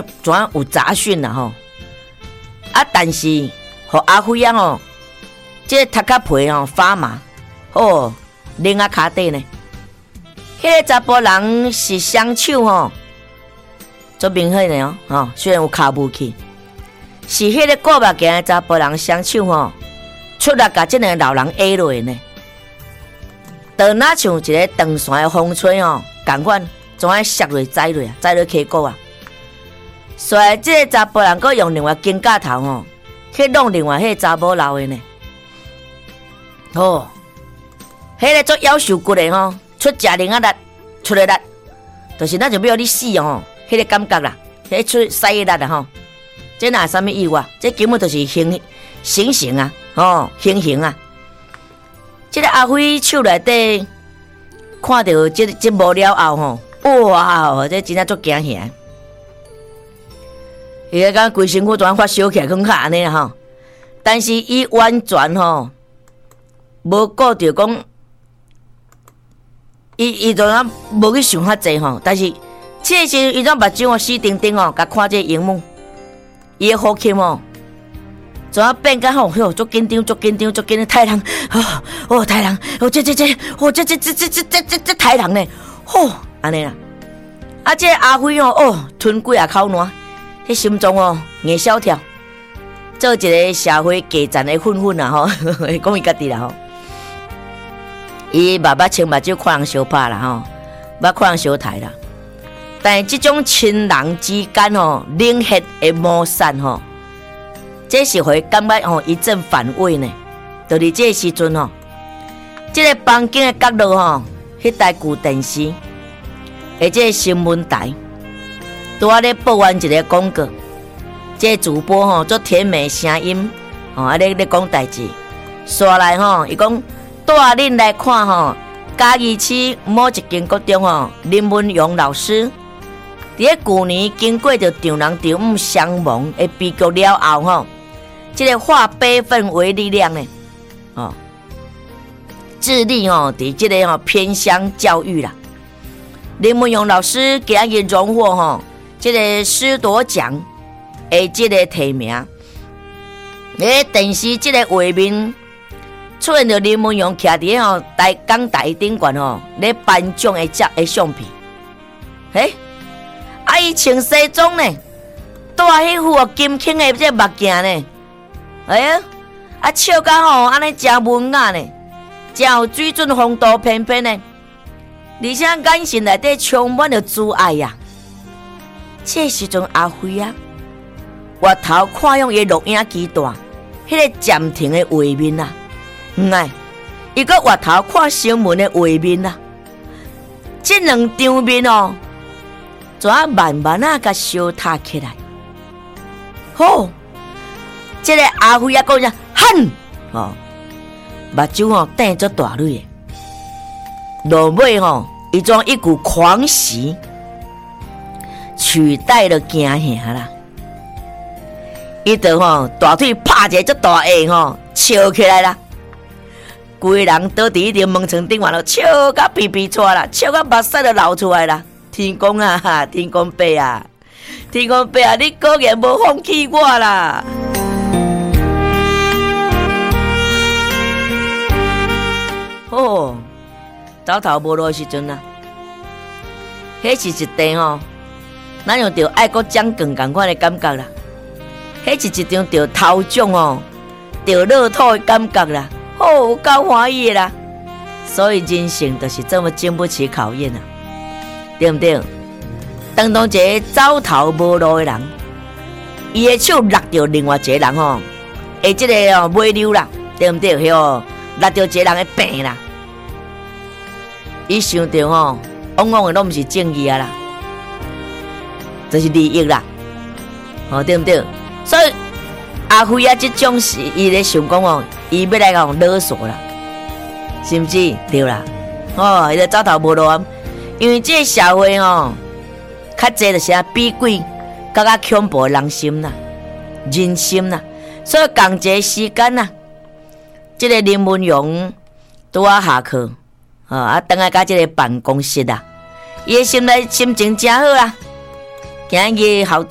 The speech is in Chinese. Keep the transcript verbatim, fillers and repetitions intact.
怎怎有杂讯啦吼。啊，但是和阿辉啊吼，这头壳皮吼发麻，哦，拎啊骹底呢。迄个查甫人是双手吼，做明显的哦，吼，虽然有骹武器，是迄个过目镜的查甫人双手吼，出来甲这个老人压落呢。就那像一个长线的风吹哦，共款，总爱削落、栽落啊，栽落溪谷啊。所以这个查甫人佫用另外金架头吼，去弄另外迄个查某老的呢。哦，迄个做夭寿骨的吼，出食灵啊力，出的力，就是那就要你死哦，迄个感觉啦，迄个出屎的力啊吼。这哪什么意外？这根本就是行行刑啊，哦，行刑啊。这个阿辉手内底看到这这幕了后吼，哇！这真正足惊吓。伊个讲规身躯全发烧起来，更较安尼啦吼。但是伊完全吼无顾着讲，伊伊就咱无去想遐济吼。但是这时伊种目睭哦死定定哦，甲看这荧幕，伊个呼吸哦。怎啊变甲吼？哟，足紧张，足紧张，足紧张！太人，哦哦，太人，哦这这这，哦这这这这这这这这太人呢？吼，安尼啦。啊，这阿辉哦，哦，吞几啊口烂，迄心脏哦硬小跳，做一个社会价值的混混啊吼，讲伊家己啦吼。伊爸爸穿目睭看人相拍啦吼，捌看人相抬啦。但是这种亲人之间哦，冷血的摩擦吼。这是会感觉吼一阵反胃呢，就伫这个时阵吼，这个房间的角落吼，迄台旧电视，或者新闻台，拄仔咧播完一个广告，这个主播吼做甜美声音，吼啊咧咧讲代志，刷来吼，伊讲带恁来看吼，嘉义市某一间国中吼，林文勇老师。伫咧旧年经过着丈人丈母相亡的悲剧了后吼。这个化悲愤为力量呢，哦，致力哦，伫这个哦偏乡教育啦。林文勇老师今日荣获吼、哦，这个师铎奖的这个提名。诶，电视这个画面出现着林文勇徛伫吼台港台顶悬吼，咧颁奖的照的相片。诶，啊伊穿西装呢，戴迄副哦金青的这目镜呢。哎呀，啊笑甲吼，安尼真文雅呢，真有水准，风度翩翩呢，而且眼神内底充满着慈爱呀。这时阵阿辉啊，回头看向伊录影机带，迄个暂停的画面啊，唔爱，伊搁回头看新闻的画面啊，这两张面哦，怎啊慢慢啊甲相搭起来，好。这个阿辉啊，讲啥恨哦，目睭哦瞪做大蕊的，落尾吼，伊将一股狂喜取代了惊吓啦。伊就吼大腿拍一个足大下吼，笑起来啦，规人倒伫一条门床顶完了，笑甲皮皮喘啦，笑甲目屎都流出来啦。天公啊，天公伯啊，天公伯啊，你果然无放弃我啦！哦，走头无路的时阵啊，迄是一地吼，咱用着爱国奖券同款的感觉啦。迄是一张着头奖哦，着乐透的感觉啦，哦，够欢喜的啦。所以人生就是这么经不起考验啊，对不对？当当一个走头无路的人，伊的手勒着另外一个人吼，会即个哦尾溜啦，对不对？迄哦。拉到一个人的病啦，伊想到吼，往往的拢毋是正义啊啦，就是利益啦，哦对不对？所以阿辉啊，这种是伊咧想讲哦，伊要来讲勒索啦，是毋是？对啦，哦，伊就走头无路啊，因为这个社会哦，较济就是啊比鬼，更加恐怖的人心啦，人心啦，所以共一个时间啦。这个林文勇拄啊下课，啊啊，等下到这个办公室啊，伊的心内心情真好啦，今日校